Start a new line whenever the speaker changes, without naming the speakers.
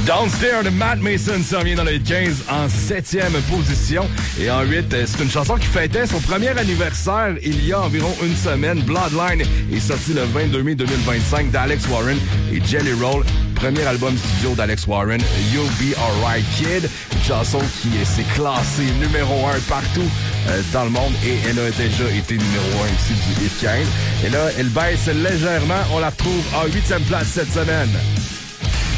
Downstairs de Matt Mason s'en vient dans le 15 en 7e position. Et en 8, c'est une chanson qui fêtait son premier anniversaire il y a environ une semaine. Bloodline est sorti le 22 mai 2025 d'Alex Warren et Jelly Roll. Premier album studio d'Alex Warren, You'll Be Alright Kid. Une chanson qui s'est classée numéro 1 partout dans le monde et elle a déjà été numéro 1 ici du Hit 15. Et là, elle baisse légèrement. On la retrouve en 8e place cette semaine.